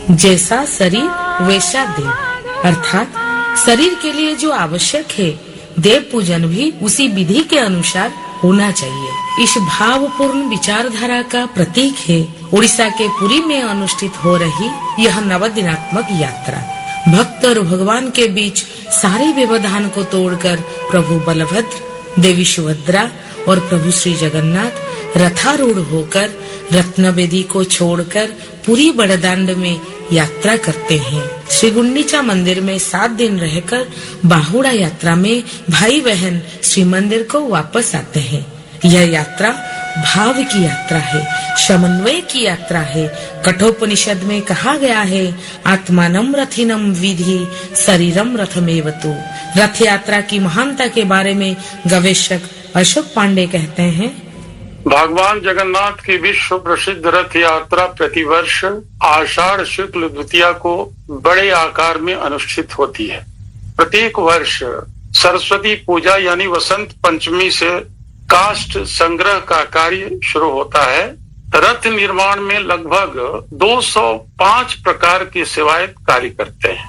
जैसा शरीर वैसा देव, अर्थात शरीर के लिए जो आवश्यक है देव पूजन भी उसी विधि के अनुसार होना चाहिए। इस भावपूर्ण विचारधारा का प्रतीक है उड़ीसा के पुरी में अनुष्ठित हो रही यह 9 दिनात्मक यात्रा। भक्त और भगवान के बीच सारे व्यवधान को तोड़कर प्रभु बलभद्र, देवी सुभद्रा और प्रभु श्री जगन्नाथ रथारूढ़ होकर रत्नवेदी को छोड़कर पुरी बड़दांड में यात्रा करते हैं। श्री गुंडीचा मंदिर में 7 दिन रहकर बाहुड़ा यात्रा में भाई बहन श्री मंदिर को वापस आते हैं। यह यात्रा भाव की यात्रा है, समन्वय की यात्रा है। कठोपनिषद में कहा गया है, आत्मानम रथिनम विधि शरीरम रथमेवतु। रथ यात्रा की महानता के बारे में गवेषक अशोक पांडे कहते हैं, भगवान जगन्नाथ की विश्व प्रसिद्ध रथ यात्रा प्रतिवर्ष आषाढ़ शुक्ल द्वितीया को बड़े आकार में अनुष्ठित होती है। प्रत्येक वर्ष सरस्वती पूजा यानी वसंत पंचमी से काष्ठ संग्रह का कार्य शुरू होता है। रथ निर्माण में लगभग 205 प्रकार के सेवायत कार्य करते हैं।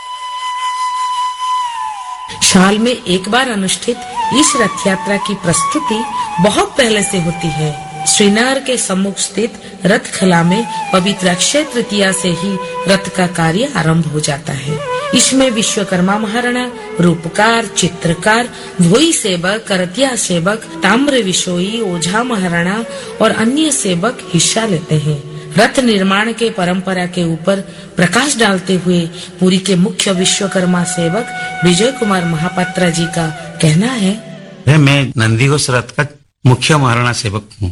साल में एक बार अनुष्ठित इस रथ यात्रा की प्रस्तुति बहुत पहले से होती है। श्रीनगर के सम्मुख स्थित रथ खला में पवित्र अक्षय तृतीया से ही रथ का कार्य आरंभ हो जाता है। इसमें विश्वकर्मा महाराणा, रूपकार, चित्रकार, भोई सेवक, करतिया सेवक, ताम्र विशोई, ओझा महाराणा और अन्य सेवक हिस्सा लेते हैं। रथ निर्माण के परंपरा के ऊपर प्रकाश डालते हुए पुरी के मुख्य विश्वकर्मा सेवक विजय कुमार महापात्रा जी का कहना है, मैं नंदीघोष रथ का मुख्य महाराणा सेवक हूँ।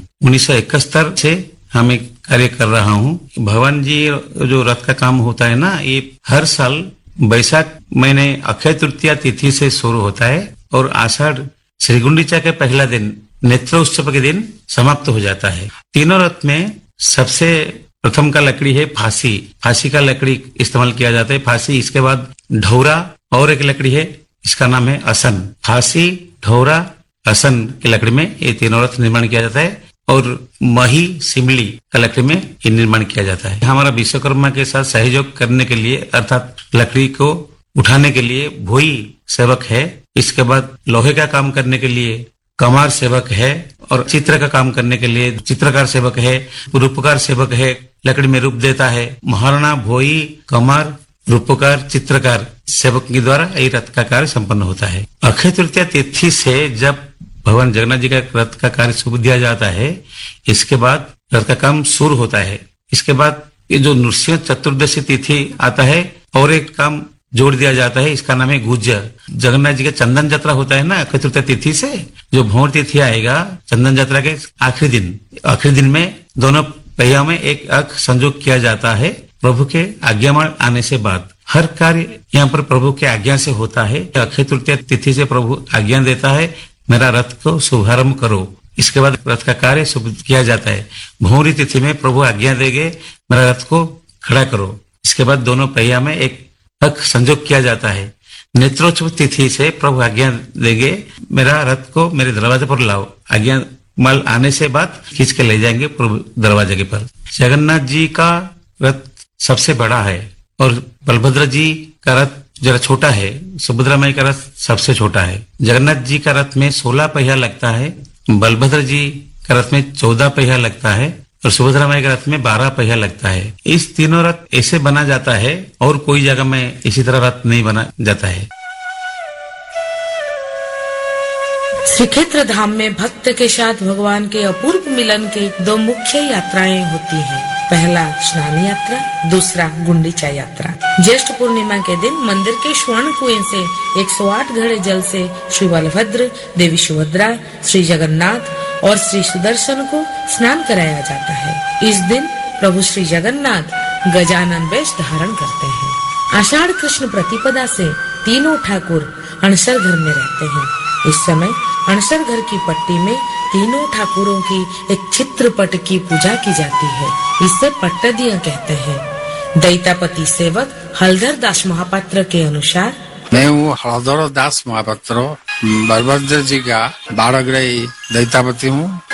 1971 से हम एक कार्य कर रहा हूँ। भगवान जी जो रथ का काम होता है ना, ये हर साल बैसाख महीने अक्षय तृतीया तिथि से शुरू होता है और आषाढ़ श्री गुंडीचा के पहला दिन नेत्र उत्सव के दिन समाप्त हो जाता है। तीनों रथ में सबसे प्रथम का लकड़ी है फांसी। फांसी का लकड़ी इस्तेमाल किया जाता है। फांसी, इसके बाद ढौरा और एक लकड़ी है, इसका नाम है असन। फांसी, ढौरा, असन की लकड़ी में ये तीनों रथ निर्माण किया जाता है और मही, सिमली का लकड़ी में ये निर्माण किया जाता है। हमारा विश्वकर्मा के साथ सहयोग करने के लिए अर्थात लकड़ी को उठाने के लिए भोई सेवक है। इसके बाद लोहे का काम करने के लिए कमार सेवक है और चित्र का काम करने के लिए चित्रकार सेवक है, रूपकार सेवक है, लकड़ी में रूप देता है। महाराणा, भोई, कमार, रूपकार, चित्रकार सेवक के द्वारा ये रथ का कार्य संपन्न होता है। अक्षय तृतीया तिथि से जब भगवान जगन्नाथ जी का रथ का कार्य शुभ दिया जाता है, इसके बाद रथ का काम शुरू होता है। इसके बाद ये जो नृसिंह चतुर्दशी तिथि आता है और एक काम जोड़ दिया जाता है, इसका नाम है गुज्जर। जगन्नाथ जी का चंदन यात्रा होता है ना अक्षय तृतीया तिथि से, जो भौर तिथि आएगा चंदन यात्रा के आखिरी दिन में दोनों पहिया में एक अख संजोग किया जाता है। प्रभु के आज्ञामाण आने से बाद हर कार्य यहाँ पर प्रभु के आज्ञा से होता है। अक्षय तृतीया तिथि से प्रभु आज्ञा देता है, मेरा रथ को शुभारंभ करो। इसके बाद रथ का कार्य शुभ किया जाता है। भौरी तिथि में प्रभु आज्ञा देंगे, मेरा रथ को खड़ा करो। इसके बाद दोनों पहिया में एक अख संजोग किया जाता है। नेत्रोत्सव तिथि से प्रभु आज्ञा देंगे, मेरा रथ को मेरे दरवाजे पर लाओ। आज्ञा माल आने से बाद खींच के ले जाएंगे प्रभु दरवाजे के पर। जगन्नाथ जी का रथ सबसे बड़ा है और बलभद्र जी का रथ जरा छोटा है। सुभद्रा माई का रथ सबसे छोटा है। जगन्नाथ जी का रथ में 16 पहिया लगता है, बलभद्र जी का रथ में 14 पहिया लगता है और सुभद्रा माई का रथ में 12 पहिया लगता है। इस तीनों रथ ऐसे बना जाता है और कोई जगह में इसी तरह रथ नहीं बना जाता है। श्रीक्षेत्र धाम में भक्त के साथ भगवान के अपूर्व मिलन के 2 मुख्य यात्राएं होती हैं। पहला स्नान यात्रा, दूसरा गुंडीचा यात्रा। ज्येष्ठ पूर्णिमा के दिन मंदिर के स्वर्ण कुएं से 108 घड़े जल से श्री बलभद्र, देवी सुभद्रा, श्री जगन्नाथ और श्री सुदर्शन को स्नान कराया जाता है। इस दिन प्रभु श्री जगन्नाथ गजानन वेश धारण करते हैं। आषाढ़ कृष्ण प्रतिपदा से तीनों ठाकुर अणसर घर में रहते हैं। इस समय अणसर घर की पट्टी में तीनों ठाकुरों की एक चित्रपट की पूजा की जाती है। इसे पट्टदिया कहते हैं। दैतापति सेवक हलधर दास महापात्र के अनुसार, मैं हूँ हलधर दास महापात्र, बलभद्र जी का 12 ग्रही दैतापति हूँ।